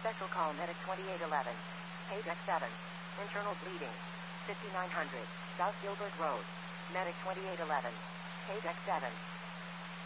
Special call medic 2811. Page X7. Internal bleeding. 5900. South Gilbert Road. Medic 2811. Page X7.